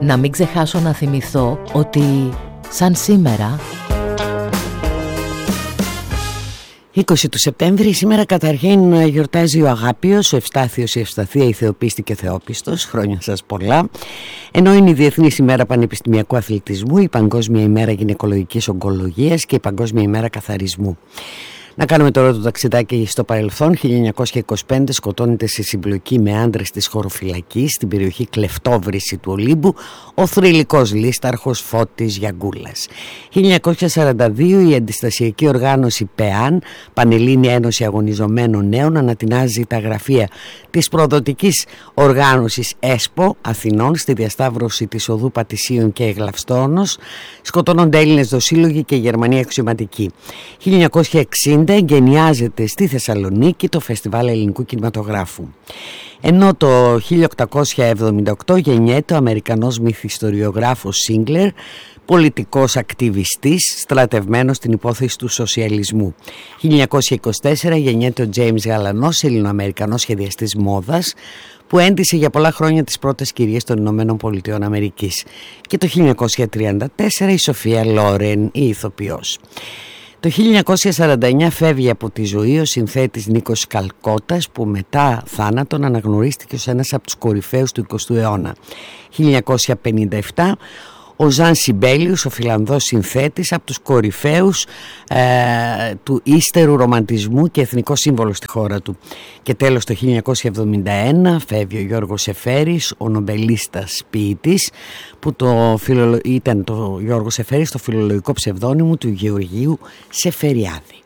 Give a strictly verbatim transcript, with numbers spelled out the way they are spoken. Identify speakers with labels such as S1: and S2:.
S1: Να μην ξεχάσω να θυμηθώ ότι σαν σήμερα
S2: είκοσι του Σεπτέμβρη, σήμερα καταρχήν γιορτάζει ο Αγάπιος, ο Ευστάθιος, η Ευσταθία, η Θεοπίστη και Θεόπιστος. Χρόνια σας πολλά. Ενώ είναι η Διεθνής ημέρα Πανεπιστημιακού Αθλητισμού, η Παγκόσμια ημέρα Γυναικολογικής Ογκολογίας και η Παγκόσμια ημέρα Καθαρισμού. Να κάνουμε τώρα το ταξιδάκι στο παρελθόν. χίλια εννιακόσια είκοσι πέντε σκοτώνεται σε συμπλοκή με άντρες της χωροφυλακής στην περιοχή Κλεφτόβρηση του Ολύμπου ο θρυλικός λίσταρχος Φώτης Γιαγκούλας. χίλια εννιακόσια σαράντα δύο η αντιστασιακή οργάνωση ΠΕΑΝ, Πανελλήνια Ένωση Αγωνιζομένων Νέων, ανατινάζει τα γραφεία της προδοτικής οργάνωσης ΕΣΠΟ Αθηνών στη διασταύρωση της οδού Πατησίων και Εγλαυστόνος. Σκοτώνονται Έλληνες δοσύλλογοι και Γερμανοί αξιωματικοί. χίλια εννιακόσια εξήντα εγκαινιάζεται στη Θεσσαλονίκη το Φεστιβάλ Ελληνικού Κινηματογράφου. Ενώ το χίλια οκτακόσια εβδομήντα οκτώ γεννιέται ο Αμερικανός μυθιστοριογράφος Σίγκλερ, πολιτικός ακτιβιστής, στρατευμένος στην υπόθεση του σοσιαλισμού. χίλια εννιακόσια είκοσι τέσσερα γεννιέται ο Τζέιμς Γαλανός, Ελληνοαμερικανός σχεδιαστής μόδας, που έντισε για πολλά χρόνια τις πρώτες κυρίες των Ηνωμένων Πολιτειών Αμερικής. Και το χίλια εννιακόσια τριάντα τέσσερα η Σοφία Λόρεν, η ηθοποιός. Το χίλια εννιακόσια σαράντα εννέα φεύγει από τη ζωή ο συνθέτης Νίκος Καλκώτας, που μετά θάνατον αναγνωρίστηκε ως ένας από τους κορυφαίους του εικοστού αιώνα. χίλια εννιακόσια πενήντα επτά ο Ζαν Σιμπέλιους, ο Φιλανδός συνθέτης, από τους κορυφαίους ε, του ύστερου ρομαντισμού και εθνικό σύμβολο στη χώρα του. Και τέλος το χίλια εννιακόσια εβδομήντα ένα φεύγει ο Γιώργος Εφέρης, ο νομπελίστας ποιητής, που το φιλολο... ήταν το Γιώργος Εφέρης, το φιλολογικό ψευδόνυμο του Γεωργίου Σεφεριάδη.